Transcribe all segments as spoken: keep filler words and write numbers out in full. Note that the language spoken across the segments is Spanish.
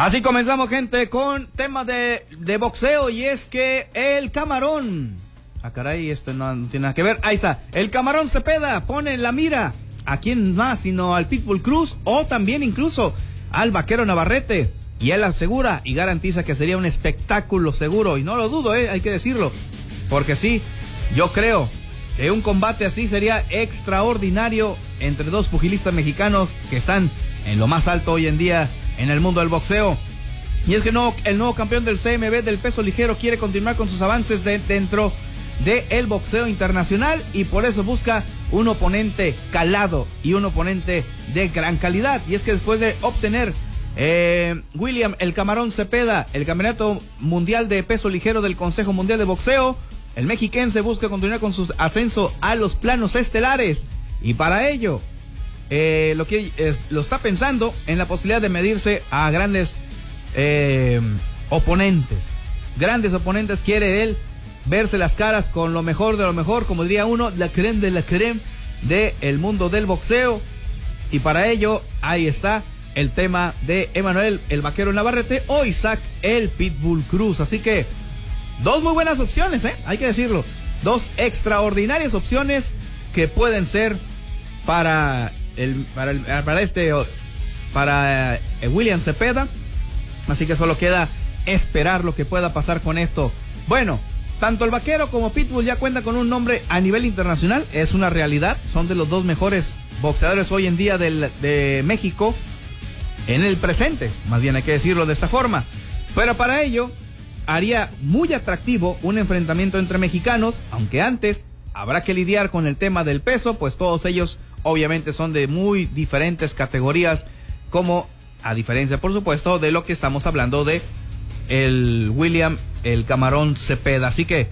Así comenzamos, gente, con temas de, de boxeo, y es que el Camarón, ah caray, esto no, no tiene nada que ver, ahí está, el Camarón Cepeda pone en la mira a quién más sino al Pitbull Cruz, o también incluso al Vaquero Navarrete, y él asegura y garantiza que sería un espectáculo seguro, y no lo dudo, eh, hay que decirlo, porque sí, yo creo que un combate así sería extraordinario entre dos pugilistas mexicanos que están en lo más alto hoy en día en el mundo del boxeo. Y es que no, el nuevo campeón del C M B del peso ligero quiere continuar con sus avances de, dentro del boxeo internacional, y por eso busca un oponente calado y un oponente de gran calidad. Y es que después de obtener eh, William el Camarón Cepeda el campeonato mundial de peso ligero del Consejo Mundial de Boxeo, el mexiquense busca continuar con su ascenso a los planos estelares, y para ello Eh, lo que es, lo está pensando en la posibilidad de medirse a grandes eh, oponentes. Grandes oponentes, quiere él verse las caras con lo mejor de lo mejor, como diría uno, la creme de la creme del mundo del boxeo. Y para ello, ahí está el tema de Emanuel el Vaquero Navarrete o Isaac el Pitbull Cruz. Así que, dos muy buenas opciones, ¿eh? Hay que decirlo. Dos extraordinarias opciones que pueden ser para El, para, el, para este para eh, William Cepeda, así que solo queda esperar lo que pueda pasar con esto. Bueno, tanto el Vaquero como Pitbull ya cuentan con un nombre a nivel internacional, es una realidad, son de los dos mejores boxeadores hoy en día del, de México en el presente, más bien hay que decirlo de esta forma, pero para ello haría muy atractivo un enfrentamiento entre mexicanos, aunque antes habrá que lidiar con el tema del peso, pues todos ellos obviamente son de muy diferentes categorías, como a diferencia, por supuesto, de lo que estamos hablando de el William el Camarón Cepeda. Así que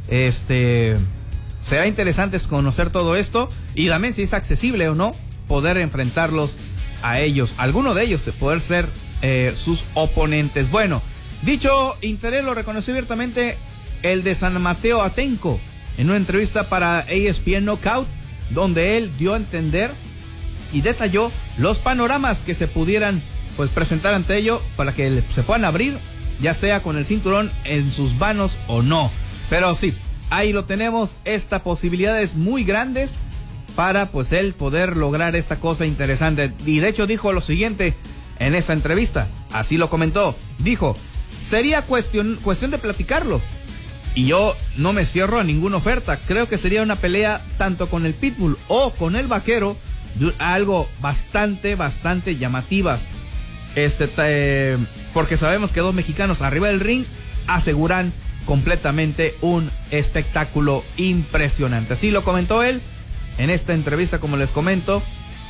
este será interesante conocer todo esto, y también si es accesible o no poder enfrentarlos a ellos, alguno de ellos poder ser eh, sus oponentes. Bueno, dicho interés lo reconoció abiertamente el de San Mateo Atenco en una entrevista para A S P N Knockout, donde él dio a entender y detalló los panoramas que se pudieran pues presentar ante ello para que se puedan abrir, ya sea con el cinturón en sus manos o no. Pero sí, ahí lo tenemos, esta posibilidad es muy grandes para pues él poder lograr esta cosa interesante. Y de hecho dijo lo siguiente en esta entrevista, así lo comentó, dijo, sería cuestión, cuestión de platicarlo, y yo no me cierro a ninguna oferta. Creo que sería una pelea tanto con el Pitbull o con el Vaquero, algo bastante, bastante llamativas. Este, eh, porque sabemos que dos mexicanos arriba del ring aseguran completamente un espectáculo impresionante. Así lo comentó él en esta entrevista, como les comento.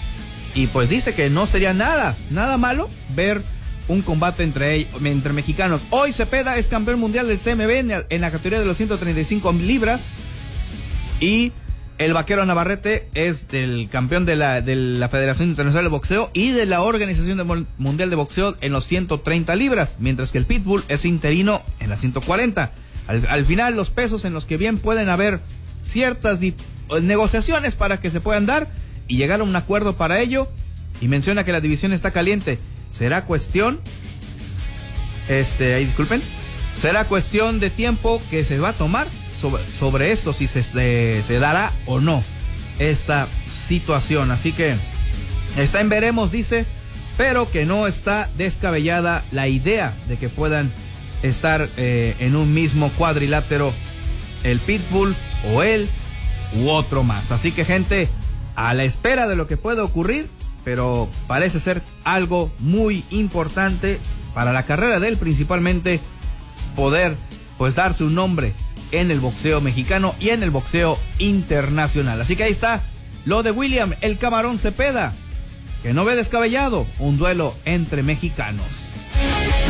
Y pues dice que no sería nada, nada malo ver un combate entre, entre mexicanos. Hoy Cepeda es campeón mundial del C M B en, en la categoría de los ciento treinta y cinco libras, y el Vaquero Navarrete es del campeón de la, de la Federación Internacional de Boxeo y de la Organización de Mundial de Boxeo en los ciento treinta libras, mientras que el Pitbull es interino en las ciento cuarenta. Al, al final, los pesos en los que bien pueden haber ciertas negociaciones para que se puedan dar y llegar a un acuerdo para ello, y menciona que la división está caliente. Será cuestión, este, ahí disculpen, será cuestión de tiempo que se va a tomar sobre, sobre esto, si se, se, se dará o no esta situación. Así que está en veremos, dice, pero que no está descabellada la idea de que puedan estar eh, en un mismo cuadrilátero el Pitbull o él u otro más. Así que, gente, a la espera de lo que pueda ocurrir, pero parece ser algo muy importante para la carrera de él, principalmente poder pues darse un nombre en el boxeo mexicano y en el boxeo internacional. Así que ahí está lo de William el Camarón Cepeda, que no ve descabellado un duelo entre mexicanos.